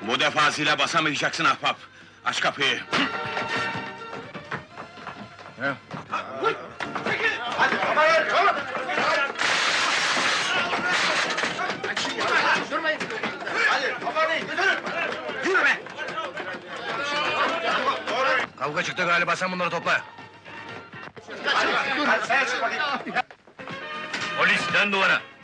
Bu defa zile basamayacaksın ahbap. Aç kapıyı. Kavga çıktı galiba, sen bunları topla. Polis, dön duvara!